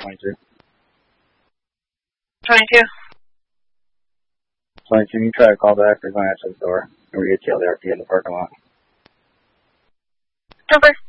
22. 22. 22, you try to call back. They're going to answer the door. And we get TLDRP in the parking lot. Over.